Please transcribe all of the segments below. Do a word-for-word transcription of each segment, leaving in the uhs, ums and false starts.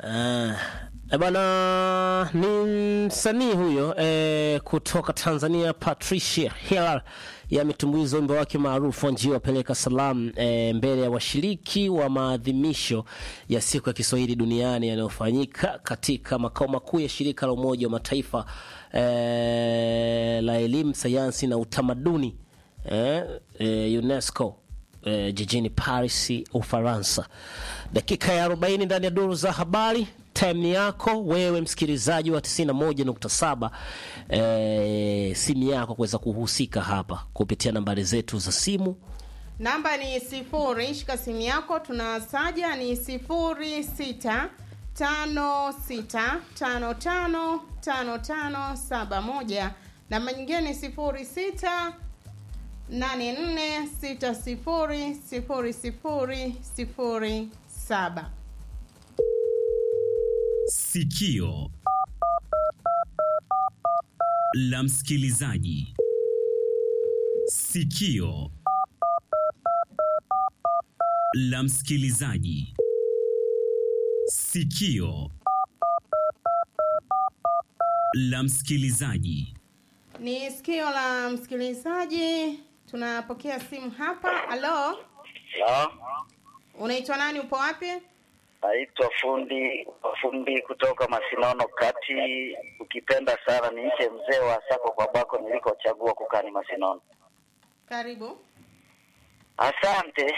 Uh, e bana ni msanii huyo eh, kutoka Tanzania Patricia Hillary yametumbuiza wimbo wake maarufu Njio Peleka Salam eh, mbele ya washiriki wa maadhimisho ya siku ya Kiswahili duniani yanayofanyika katika makao makuu ya shirika la Umoja wa Mataifa eh, la elimu, sayansi na utamaduni eh, eh, UNESCO eh, jijini Paris, Ufaransa. Dakika ya arobaini ndani ya duru za habari. Time yako wewe msikilizaji wa tisini na moja nukta saba, eh, simu yako kuweza kuhusika hapa kupitia nambari zetu za simu. Namba ni sifuri, shika simu yako, tunasaja ni sifuri sita tano sita tano tano tano tano saba moja. Namba nyingine ni sifuri sita nane nne sita sifuri sifuri sifuri sifuri saba. Sikio la msikilizaji. Sikio la msikilizaji. Sikio la msikilizaji. Ni sikio la msikilizaji. Tunapokea simu hapa. Halo. Hello. Unaitwa nani, upo wapi? Naitwa fundi, fundi kutoka Masinono kati. Ukipenda sana niite mzee wa sako kwa bako nilikochagua kukani Masinono. Karibu. Asante.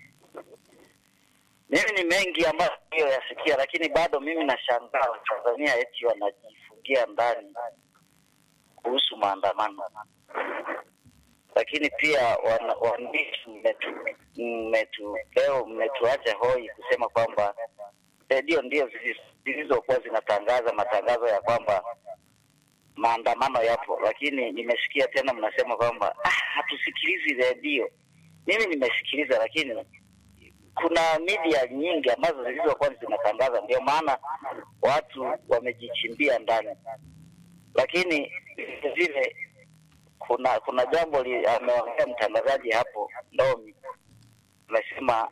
Mimi ni mengi ambayo yasikia, lakini bado mimi nashangaa Tanzania eti wanajifungia ndani kuhusu maandamano. Lakini pia waandishi mmetu mmetu leo mmetuacha hoi kusema kwamba redio ndio zilizokuwa zinatangaza matangazo ya kwamba maandamano yapo, lakini nimesikia tena mnasema kwamba ah, hatusikilizi redio. Mimi nimesikiliza, lakini kuna media nyingi ambazo zilizokuwa zinatangaza, ndio maana watu wamejichimbia ndani. Lakini vile kuna kuna jambo ameongea mtangazaji hapo Ndomi, anasema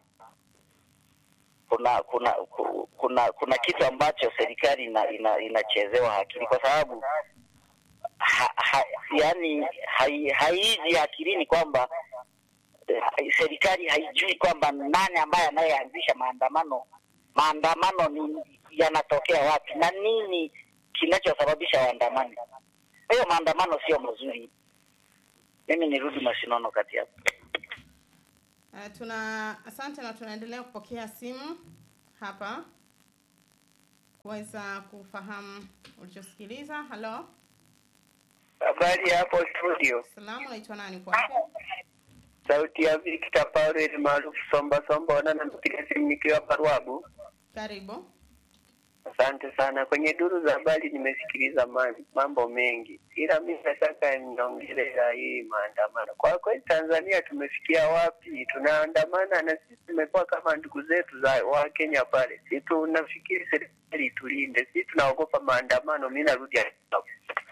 kuna kuna kuna kuna kitu ambacho serikali ina, ina, inachezewa akili, kwa sababu ha, ha, yani hai, haiji akilini kwamba serikali haijui kwamba nani ambaye anayeanzisha maandamano. Maandamano ni yanatokea wapi na nini kinachosababisha waandamani. Hiyo maandamano sio mazuri. Mimi nirudi Masinono kati hapo. Uh, tuna asante na tunaendelea kupokea simu hapa kuweza kufahamu ulichosikiliza. Hello. Habari hapo studio. Salamu, unaitwa nani, upo wapi? Sauti ya Victor Paul maarufu Somba Somba, wana napiga simu nikiwa Parwabu. Karibu. Asante sana. Kwenye duru za habari nimesikiliza mambo mengi, ila mimi nataka niongelea hii maandamano. Kwa kweli Tanzania tumefikia wapi? Tunaandamana na sisi tumekuwa kama ndugu zetu za wa Kenya pale. Sisi tunafikiri serikali tulinde, sisi tunaogopa maandamano. Mimi narudi hapo.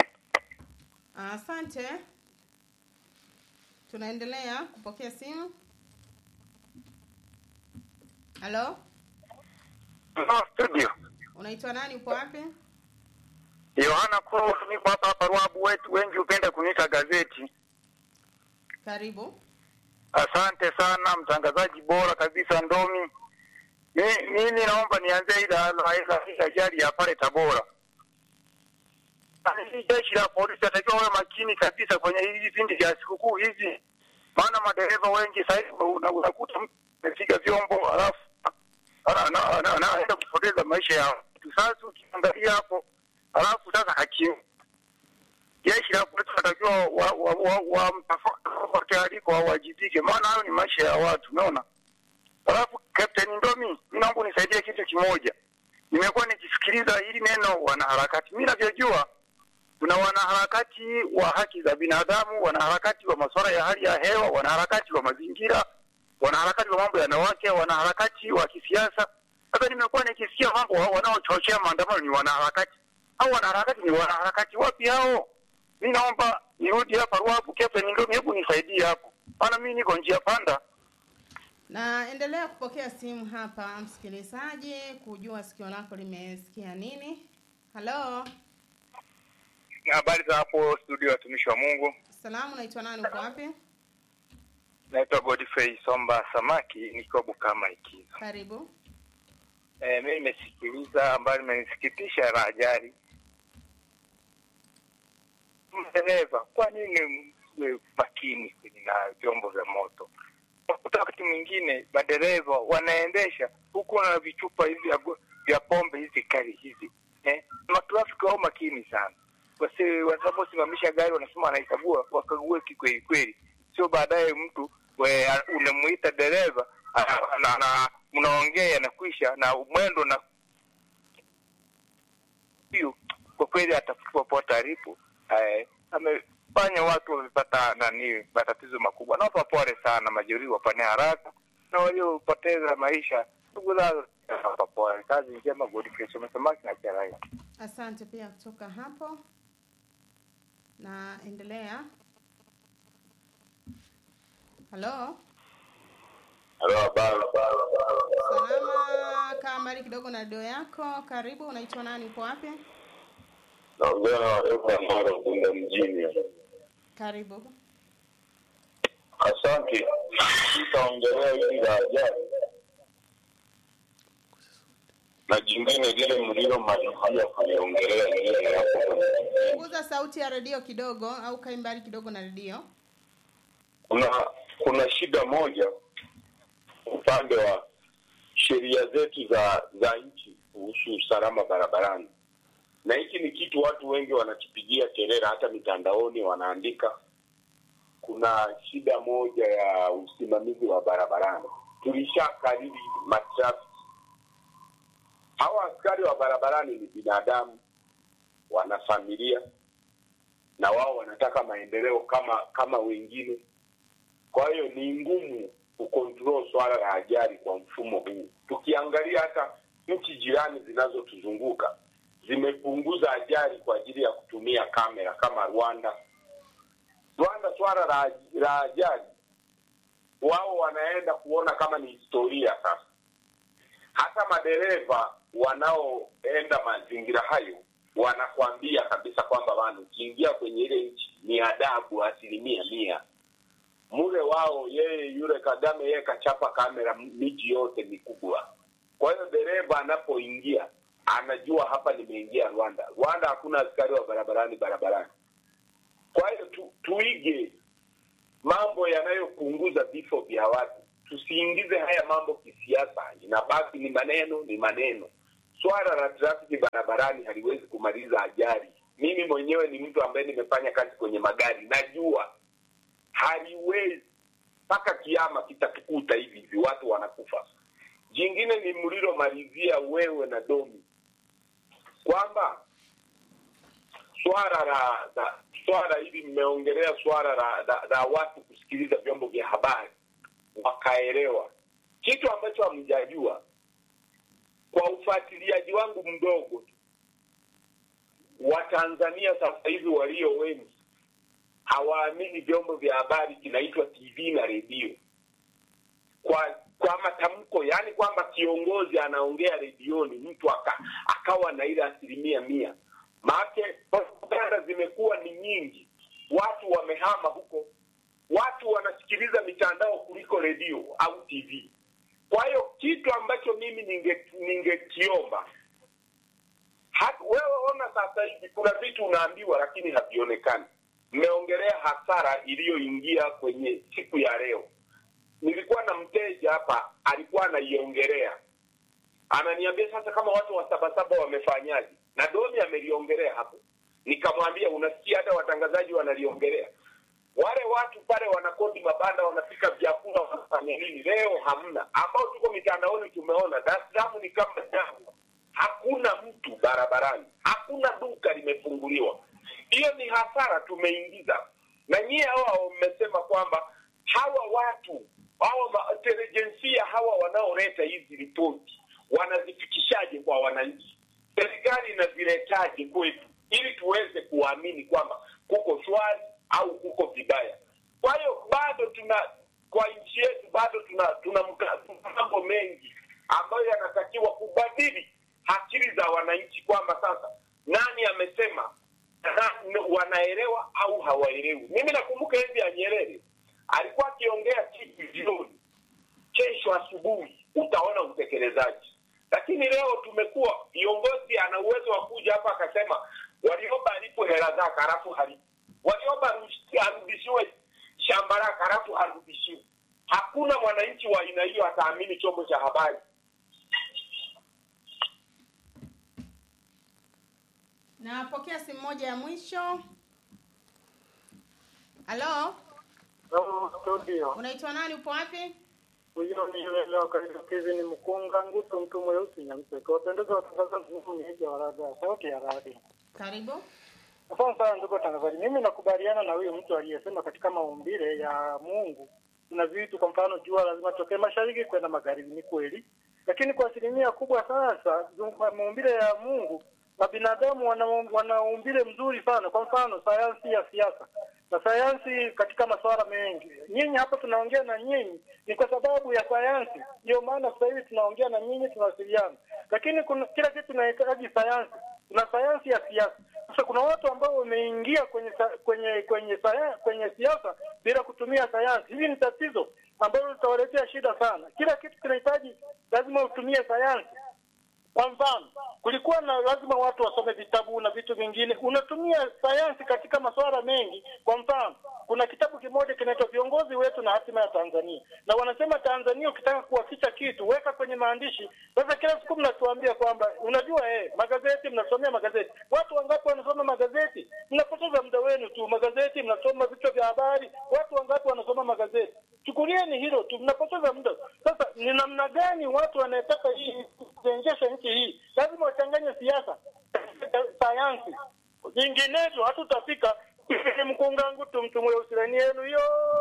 Asante. Tunaendelea kupokea simu. Hello. Hello studio. Unaitwa nani, upo wapi? Yohana Kuru, niko hapa Parwabu, wetu wengi upenda kuniita gazeti. Karibu. Asante sana, mtangazaji bora kabisa Ndomi. Mimi naomba nianze ila ila ajali ya pale Tabora. Jeshi la polisi atakiwa wawe makini kabisa kwenye hizi vipindi vya sikukuu hizi. Maana madereva wengi sasa unakuta mtu amepiga vyombo alafu anaenda kupoteza maisha yao. Sasa ukiangalia hapo alafu sasa hakimu. Jeshi la polisi atakiwa wa wa wa, wa mtafuta aliko wajibike, maana hayo ni maisha ya watu, unaona? Alafu Captain Ndomi, mimi naomba unisaidie kitu kimoja. Nimekuwa nikisikiliza hili neno wanaharakati. Mimi ninavyojua kuna wanaharakati wa haki za binadamu, wanaharakati wa masuala ya hali ya hewa, wanaharakati wa mazingira, wanaharakati wa mambo ya wanawake, wanaharakati wa kisiasa. Sasa nimekuwa nikisikia mambo wanaochochea maandamano ni wanaharakati. Hao wanaharakati ni wanaharakati wapi hao? Mimi naomba nirudi hapa Ruapu, Captain Ndomi, hebu nisaidie hapo. Maana mimi niko njia panda. Na endelea kupokea simu hapa msikilizaji, kujua sikio lako limesikia nini. Hello. Habari za hapo studio, watumishi wa Mungu. Salamu, naitwa nani, uko wapi? Naitwa Godfrey Somba Samaki, niko Bukama Ikizo. Karibu. Eh, mimi nimesikiliza habari imenisikitisha la ajali. Dereva, kwa nini mwe makini kwenye na vyombo vya moto? Kutoka wakati mwingine madereva wanaendesha huku na vichupa hivi vya pombe hizi kali hizi. Eh, matrafiki wao makini sana. Wasi wanaposimamisha gari wanasema anaikagua, wakague kikweli kweli. Sio baadaye mtu we unamuita dereva na na mnaongea na kuisha na mwendo na hiyo kwa kweli atafikwa popote alipo. Eh, amefanya watu wamepata nani matatizo makubwa. Na pole sana majeruhi wapane haraka na waliopoteza maisha ndugu zao hapa pole. Kazi njema Godfrey Somaki na Charai. Asante pia kutoka hapo. Na endelea. Hello. Hello, bala bala. Salama, kaa mbali kidogo na radio yako. Karibu, unaitwa nani, uko wapi? Naongea na watu mara kunda mjini. Karibu. Asante. Tutaongelea hili la ajali. Na jingine lile mlilo malizia kuongelea nini hapo. Punguza sauti ya radio kidogo au kaa mbali kidogo na radio. Kuna kuna shida moja upande wa sheria zetu za za nchi kuhusu usalama barabarani. Na hiki ni kitu watu wengi wanakipigia kelele, hata mitandaoni wanaandika. Kuna shida moja ya usimamizi wa barabarani. Tulishakariri matrafiki. Hawa askari wa barabarani ni binadamu, wana familia na wao wanataka maendeleo kama kama wengine. Kwa hiyo ni ngumu kucontrol swala la ajali kwa mfumo huu. Tukiangalia hata nchi jirani zinazotuzunguka zimepunguza ajali kwa ajili ya kutumia kamera kama Rwanda. Rwanda swala la, la ajali wao wanaenda kuona kama ni historia sasa. Hata madereva wanaoenda mazingira hayo wanakuambia kabisa kwamba bwana ukiingia kwenye ile nchi ni adabu asilimia mia. Mure wao yeye yule Kagame yeye kachapa kamera miji yote mikubwa. Kwa hiyo dereva anapoingia anajua hapa nimeingia Rwanda. Rwanda hakuna askari wa barabarani barabarani. Kwa hiyo tu, tuige mambo yanayopunguza vifo vya watu. Tusiingize haya mambo kisiasa. Inabaki ni maneno ni maneno. Swala la trafiki barabarani haliwezi kumaliza ajali. Mimi mwenyewe ni mtu ambaye nimefanya kazi kwenye magari. Najua haliwezi mpaka kiama kitatukuta hivi hivi watu wanakufa. Jingine ni mlilo malizia wewe na Domi. Kwamba swala la, la swala hivi mmeongelea swala la, la, la watu kusikiliza vyombo vya habari wakaelewa. Kitu ambacho hamjajua kwa ufuatiliaji wangu mdogo wa Tanzania sasa hivi walio wengi hawaamini vyombo vya habari kinaitwa T V na radio. Kwa kwa matamko, yani kwamba kiongozi anaongea redioni mtu aka, akawa na ile asilimia mia. Maana propaganda zimekuwa ni nyingi. Watu wamehama huko. Watu wanasikiliza mitandao kuliko redio au T V. Kwa hiyo kitu ambacho mimi ninge ningekiomba, wewe ona sasa hivi kuna vitu unaambiwa lakini havionekani. Mmeongelea hasara iliyoingia kwenye siku ya leo. Nilikuwa na mteja hapa alikuwa anaiongelea. Ananiambia sasa kama watu wa Sabasaba wamefanyaje? Na Domi ameliongelea hapo. Nikamwambia unasikia hata watangazaji wanaliongelea. Wale watu pale wanakodi mabanda wanapika vyakula wanafanya nini? Leo hamna. Ambao tuko mitandaoni tumeona Dar es Salaam ni kama jangwa. Hakuna mtu barabarani. Hakuna duka limefunguliwa. Hiyo ni hasara tumeingiza. Na nyie hao mmesema kwamba hawa watu, hawa intelijensia hawa wanaoleta hizi ripoti wanazifikishaje kwa wananchi? Serikali inaziletaje kwetu ili tuweze kuamini kwamba kuko shwari au kuko vibaya? Kwa hiyo bado tuna kwa nchi yetu bado tuna tuna mga- mambo mengi ambayo yanatakiwa kubadili akili za wananchi, kwamba sasa nani amesema na, wanaelewa au hawaelewi. Mimi nakumbuka enzi ya Nyerere alikuwa akiongea kitu jioni, kesho asubuhi utaona utekelezaji. Lakini leo tumekuwa viongozi ana uwezo wa kuja hapa akasema walioba alipo hela zake halafu halipo, walioba arudishiwe shamba lake halafu harudishiwe. Hakuna mwananchi wa aina hiyo ataamini chombo cha habari. Napokea simu moja ya mwisho. Halo, Hello, studio. unaitwa nani, upo wapi? Huyo ni yule leo karibu kizi ni mkunga nguto mtu mweusi nyamse. Kwa pendeza watangazaji ni hivi waraga sauti ya radio. Karibu. Asante sana ndugu watangazaji. Mimi nakubaliana na huyo mtu aliyesema katika maumbile ya Mungu kuna vitu, kwa mfano jua lazima tokee mashariki kwenda magharibi, ni kweli. Lakini kwa asilimia kubwa sasa maumbile ya Mungu na binadamu wana, wana umbile mzuri sana. Kwa mfano sayansi ya siasa na sayansi katika masuala mengi. Nyinyi hapa tunaongea na nyinyi ni kwa sababu ya sayansi. Ndio maana sasa hivi tunaongea na nyinyi, tunawasiliana. Lakini kuna kila kitu kinahitaji sayansi. Kuna sayansi ya siasa. Sasa kuna watu ambao wameingia kwenye kwenye kwenye sayansi, kwenye siasa bila kutumia sayansi. Hili ni tatizo ambalo litawaletea shida sana. Kila kitu kinahitaji lazima utumie sayansi. Kwa mfano, kulikuwa na lazima watu wasome vitabu na vitu vingine. Unatumia sayansi katika masuala mengi. Kwa mfano, kuna kitabu kimoja kinaitwa Viongozi Wetu na Hatima ya Tanzania. Na wanasema Tanzania ukitaka kuwaficha kitu, weka kwenye maandishi. Sasa kila siku mnatuambia kwamba unajua eh magazeti, mnasomea magazeti. Watu wangapi wanasoma magazeti? Mnapoteza muda wenu tu. Magazeti mnasoma vichwa vya habari. Watu wangapi wanasoma magazeti? Chukulieni hilo tu, mnapoteza muda. Sasa ni namna gani watu wanataka hii kuenjesha nchi hii? Lazima wachanganye siasa, sayansi. Vinginevyo hatutafika. Mkungangu tumtumwe usirani yenu yo.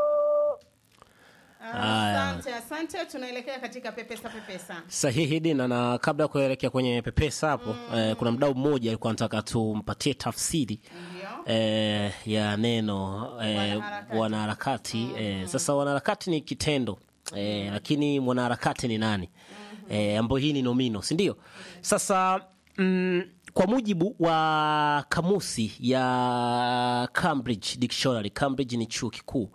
Asante, asante. Tunaelekea katika pepesa pepesa. Sahihi Dina, na kabla ya kuelekea kwenye pepesa hapo mm. eh, kuna mdau mmoja alikuwa anataka tumpatie tafsiri eh, ya neno eh, wanaharakati mm. eh, sasa wanaharakati ni kitendo eh, lakini mwanaharakati ni nani? Mm-hmm. Eh, ambapo hii ni nomino, si ndio? Mm-hmm. Sasa mm, kwa mujibu wa kamusi ya Cambridge Dictionary, Cambridge ni chuo kikuu.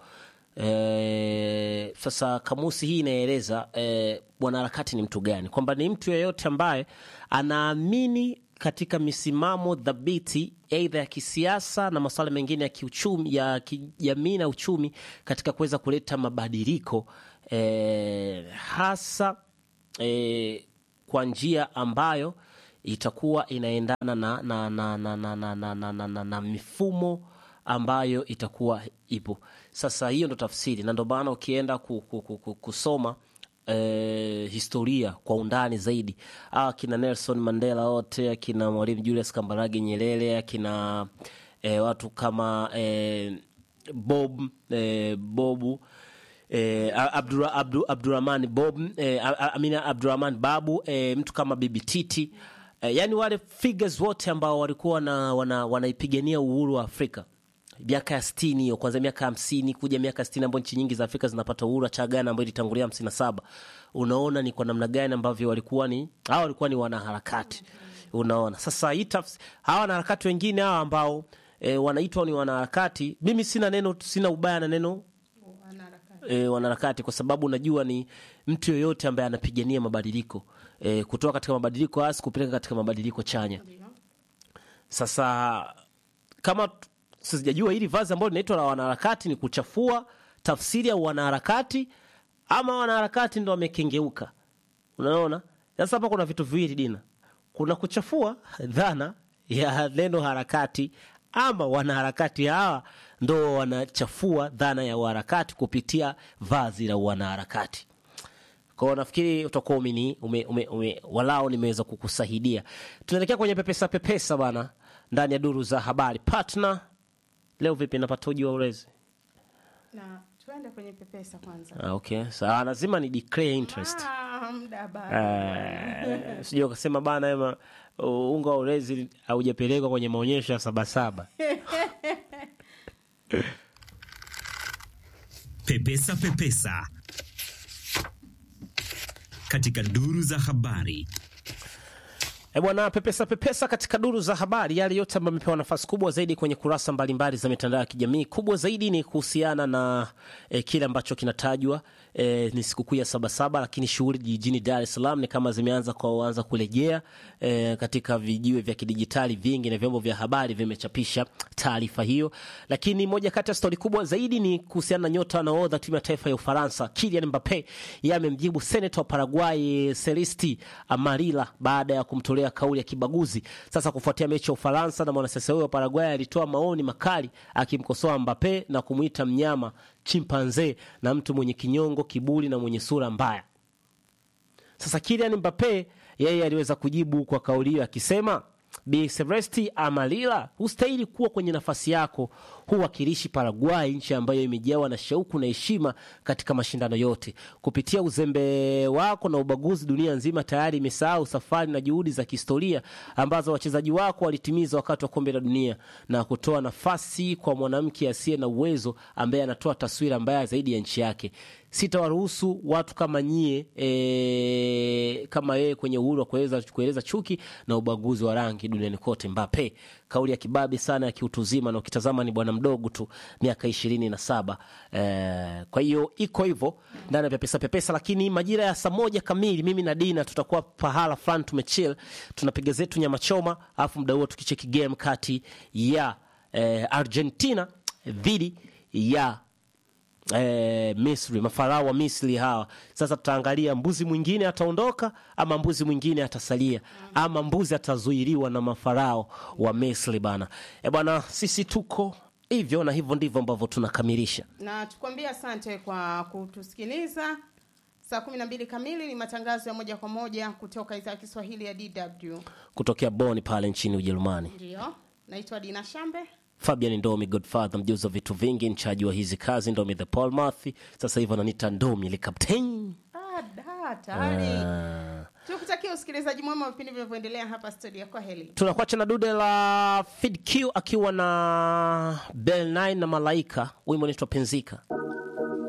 E, sasa kamusi hii inaeleza e, mwanaharakati ni mtu gani, kwamba ni mtu yeyote ambaye anaamini katika misimamo dhabiti aidha ya kisiasa na masuala mengine ya kiuchumi, ya kijamii na uchumi, katika kuweza kuleta mabadiliko e, hasa e, kwa njia ambayo itakuwa inaendana na na na na na na, na, na, na, na, na mifumo ambayo itakuwa ipo. Sasa hiyo ndo tafsiri, na ndo maana ukienda ku, ku, ku, ku, kusoma eh, historia kwa undani zaidi, ah kina Nelson Mandela wote, kina Mwalimu Julius Kambarage Nyerere, kina eh, watu kama eh, Bob eh, Bobu eh, Abdura, Abdu, Abdurrahman Bob eh, Amina Abdurrahman Babu eh, mtu kama Bibi Titi eh, yani wale figures wote ambao walikuwa na wana, wanaipigania uhuru wa Afrika miaka ya sitini hiyo, kwanza miaka hamsini kuja miaka sitini ambapo nchi nyingi za Afrika zinapata uhuru, cha Ghana ambayo ilitangulia hamsini na saba. Unaona ni kwa namna gani ambavyo walikuwa ni hao walikuwa ni wanaharakati. Unaona sasa hii hawa wanaharakati wengine hao ambao e, wanaitwa ni wanaharakati, mimi sina neno, sina ubaya na neno wanaharakati e, wanaharakati kwa sababu najua ni mtu yoyote ambaye anapigania mabadiliko e, kutoka katika mabadiliko hasi kupeleka katika mabadiliko chanya. Sasa kama sijajua hili vazi ambalo linaitwa la wanaharakati ni kuchafua tafsiri ya wanaharakati ama wanaharakati ndio wamekengeuka. Unaona? Sasa hapa kuna vitu viwili Dina. Kuna kuchafua dhana ya neno harakati, ama wanaharakati hawa ndio wanachafua dhana ya wanaharakati kupitia vazi la wanaharakati. Kwa hiyo nafikiri utakuwa umeni ume, ume, ume, walao nimeweza kukusaidia. Tunaelekea kwenye pepesa pepesa bana ndani ya duru za habari. Partner leo vipi, napata uji wa ulezi? Na tuende kwenye pepesa kwanza. Ah, okay. Sawa, lazima ni declare interest. Ah, muda bana. Eh, sio kusema bana ema unga wa ulezi haujapelekwa kwenye maonyesho ya Sabasaba. Pepesa Pepesa katika duru za habari. E bwana, pepesa pepesa katika duru za habari, yale yote ambayo yamepewa nafasi kubwa zaidi kwenye kurasa mbalimbali za mitandao ya kijamii. Kubwa zaidi ni kuhusiana na e, kile ambacho kinatajwa e, ni sikukuu ya Sabasaba, lakini shughuli jijini Dar es Salaam ni kama zimeanza kuanza kurejea e, katika vijiwe vya kidijitali vingi na vyombo vya habari vimechapisha taarifa hiyo. Lakini moja kati ya stori kubwa zaidi ni kuhusiana na nyota na nahodha timu ya taifa ya Ufaransa Kylian Mbappe. Yeye amemjibu senator wa Paraguay Celeste Amarilla baada ya kumtolea kauli ya kibaguzi. Sasa kufuatia mechi ya Ufaransa na mwanasiasa huyo wa Paraguay alitoa maoni makali akimkosoa Mbappe na kumuita mnyama, chimpanzee na mtu mwenye kinyongo, kiburi na mwenye sura mbaya. Sasa Kylian Mbappe yeye aliweza kujibu kwa kauli hiyo akisema, Bi Celeste Amarilla, hustahili kuwa kwenye nafasi yako. Huwakilishi Paraguay, nchi ambayo imejawa na shauku na heshima katika mashindano yote. Kupitia uzembe wako na ubaguzi, dunia nzima tayari imesahau safari na juhudi za kihistoria ambazo wachezaji wako walitimiza wakati wa kombe la dunia, na kutoa nafasi kwa mwanamke asiye na uwezo ambaye anatoa taswira mbaya zaidi ya nchi yake. Sitawaruhusu watu kama nyie e, kama yeye kwenye uhuru wa kueleza kueleza chuki na ubaguzi wa rangi duniani kote. Mbappe, kauli ya kibabi sana ya kiutuzima, na ukitazama ni bwana mdogo tu, miaka ishirini na saba. E, kwa hiyo iko hivyo ndani ya pepesa pepesa. Lakini majira ya saa moja kamili mimi na Dina tutakuwa pahala fulani tumechill, tunapiga zetu nyama choma, afu muda huo tukicheki game kati ya e, Argentina dhidi ya Eh, Misri, mafarao wa Misri hawa. Sasa tutaangalia mbuzi mwingine ataondoka ama mbuzi mwingine atasalia, ama mbuzi atazuiliwa na mafarao wa Misri bana. Eh bana, sisi tuko hivyo na hivyo ndivyo ambavyo tunakamilisha. Na tukwambia asante kwa kutusikiliza. Saa kumi na mbili kamili ni matangazo ya moja kwa moja kutoka idhaa ya Kiswahili ya D W kutokea Bonn pale nchini Ujerumani. Ndio. Naitwa Dina Shambe. Fabian Ndomi Godfather, mjuzi wa vitu vingi, mchaji wa hizi kazi, Ndomi the Paul Murphy. Sasa hivi ananiita Ndomi le Captain. Ah, da, tayari. Ah. Tukutakia usikilizaji mwema wa vipindi vinavyoendelea hapa studio. Kwa heri. Tunakuacha na dude la Fid Q akiwa na Bell nine na Malaika. Wimbo unaitwa Penzika.